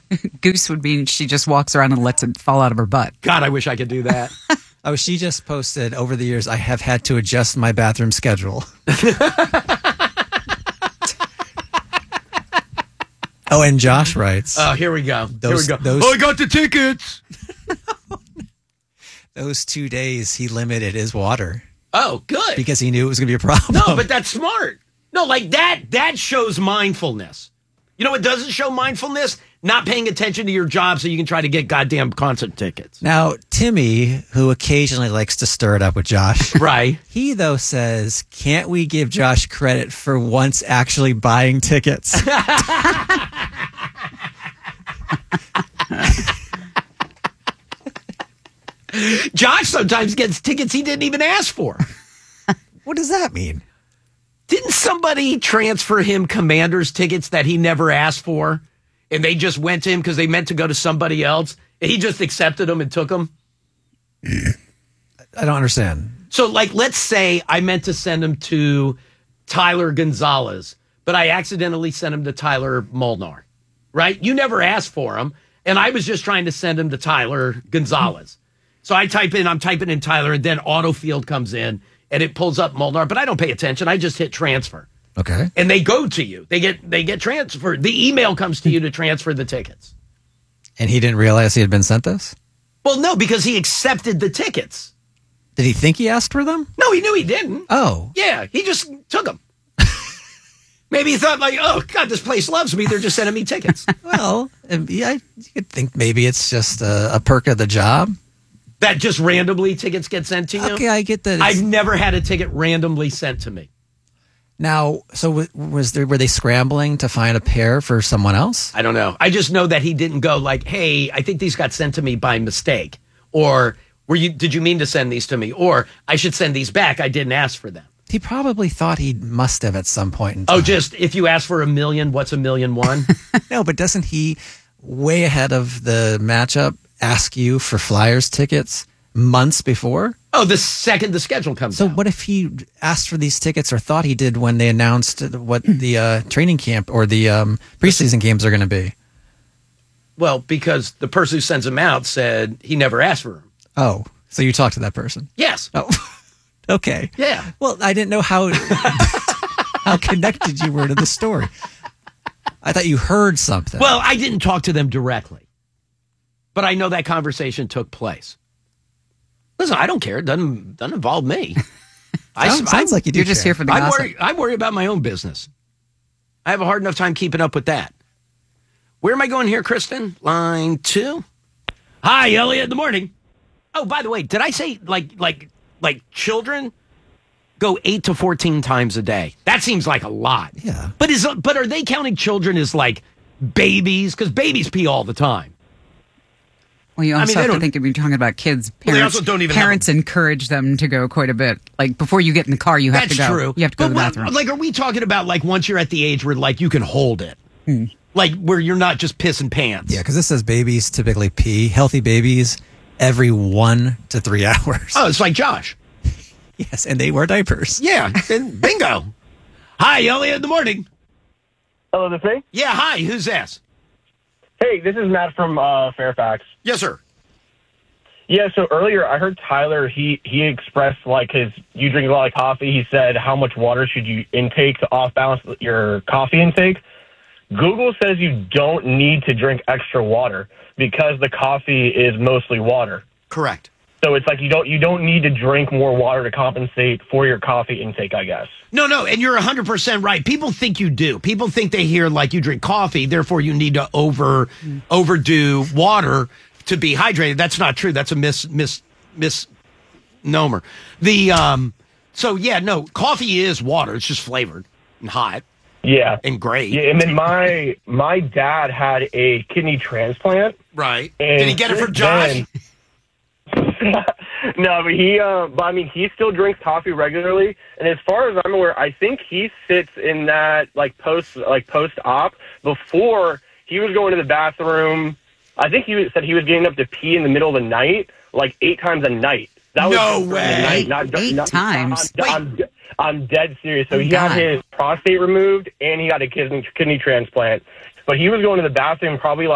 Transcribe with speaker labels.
Speaker 1: Goose would mean she just walks around and lets it fall out of her butt.
Speaker 2: God, I wish I could do that.
Speaker 3: Oh, she just posted, over the years, I have had to adjust my bathroom schedule. Oh, and Josh writes.
Speaker 2: Oh, here we go. Here we go.
Speaker 3: I
Speaker 2: got the tickets.
Speaker 3: Those 2 days, he limited his water.
Speaker 2: Oh, good.
Speaker 3: Because he knew it was going to be a problem.
Speaker 2: No, but that's smart. No, like that shows mindfulness. You know what doesn't show mindfulness? Not paying attention to your job so you can try to get goddamn concert tickets.
Speaker 3: Now, Timmy, who occasionally likes to stir it up with Josh.
Speaker 2: Right.
Speaker 3: He, though, says, can't we give Josh credit for once actually buying tickets?
Speaker 2: Josh sometimes gets tickets he didn't even ask for.
Speaker 3: What does that mean?
Speaker 2: Didn't somebody transfer him Commanders tickets that he never asked for? And they just went to him because they meant to go to somebody else? And he just accepted them and took them?
Speaker 3: I don't understand.
Speaker 2: So, like, let's say I meant to send him to Tyler Gonzalez, but I accidentally sent him to Tyler Molnar, right? You never asked for him, and I was just trying to send him to Tyler Gonzalez. So I'm typing in Tyler, and then autofield comes in, and it pulls up Molnar, but I don't pay attention. I just hit transfer.
Speaker 3: Okay.
Speaker 2: And they go to you. They get transferred. The email comes to you to transfer the tickets.
Speaker 3: And he didn't realize he had been sent this?
Speaker 2: Well, no, because he accepted the tickets.
Speaker 3: Did he think he asked for them?
Speaker 2: No, he knew he didn't.
Speaker 3: Oh.
Speaker 2: Yeah, he just took them. Maybe he thought, like, oh, God, this place loves me. They're just sending me tickets.
Speaker 3: Well, yeah, you could think maybe it's just a perk of the job.
Speaker 2: That just randomly tickets get sent to you?
Speaker 3: Okay, I get that.
Speaker 2: I've never had a ticket randomly sent to me.
Speaker 3: Now, so were they scrambling to find a pair for someone else?
Speaker 2: I don't know. I just know that he didn't go like, hey, I think these got sent to me by mistake. Or did you mean to send these to me? Or I should send these back. I didn't ask for them.
Speaker 3: He probably thought he must have at some point in time.
Speaker 2: Oh, just if you ask for $1 million, what's $1 million one?
Speaker 3: No, but doesn't he, way ahead of the matchup, ask you for Flyers tickets months before?
Speaker 2: Oh, the second the schedule comes out.
Speaker 3: So what if he asked for these tickets or thought he did when they announced what the training camp or the preseason games are going to be?
Speaker 2: Well, because the person who sends them out said he never asked for them.
Speaker 3: Oh, so you talked to that person?
Speaker 2: Yes.
Speaker 3: Oh, okay.
Speaker 2: Yeah.
Speaker 3: Well, I didn't know how connected you were to the story. I thought you heard something.
Speaker 2: Well, I didn't talk to them directly, but I know that conversation took place. Listen, I don't care. It doesn't involve me.
Speaker 3: Sounds like you do.
Speaker 1: You're just here for the gossip.
Speaker 2: I worry about my own business. I have a hard enough time keeping up with that. Where am I going here, Kristen? Line 2. Hi, Elliot. In the morning. Oh, by the way, did I say like children go 8 to 14 times a day? That seems like a lot.
Speaker 3: Yeah.
Speaker 2: But are they counting children as like babies? Because babies pee all the time.
Speaker 1: Well, you also have to think if you're talking about kids,
Speaker 2: Well, they
Speaker 1: parents,
Speaker 2: also don't even
Speaker 1: parents encourage them to go quite a bit. Like before you get in the car, you have to go.
Speaker 2: That's true.
Speaker 1: You have to go to the bathroom.
Speaker 2: Like, are we talking about like once you're at the age where like you can hold it? Like where you're not just pissing pants?
Speaker 3: Yeah, because this says babies typically pee, healthy babies, every 1 to 3 hours.
Speaker 2: Oh, it's like Josh.
Speaker 3: Yes, and they wear diapers.
Speaker 2: Yeah, and bingo. Hi, Elliot. In the morning.
Speaker 4: Hello, this is me?
Speaker 2: Yeah, hi. Who's this?
Speaker 4: Hey, this is Matt from Fairfax.
Speaker 2: Yes, sir.
Speaker 4: Yeah, so earlier I heard Tyler, he expressed like you drink a lot of coffee. He said, how much water should you intake to off-balance your coffee intake? Google says you don't need to drink extra water because the coffee is mostly water.
Speaker 2: Correct.
Speaker 4: So it's like you don't need to drink more water to compensate for your coffee intake, I guess.
Speaker 2: No, and you're 100% right. People think you do. People think they hear like you drink coffee, therefore you need to overdo water to be hydrated. That's not true. That's a misnomer. So yeah, no, coffee is water. It's just flavored and hot.
Speaker 4: Yeah.
Speaker 2: And great.
Speaker 4: Yeah, and then my dad had a kidney transplant.
Speaker 2: Right.
Speaker 4: And
Speaker 2: did he get it from Josh?
Speaker 4: No, but he still drinks coffee regularly. And as far as I'm aware, I think he sits in that post-op. Before he was going to the bathroom, I think he said he was getting up to pee in the middle of the night, like 8 times a night. That
Speaker 2: no
Speaker 4: was
Speaker 2: way.
Speaker 1: Eight times.
Speaker 4: I'm dead serious. So he got his prostate removed and he got a kidney transplant. But he was going to the bathroom probably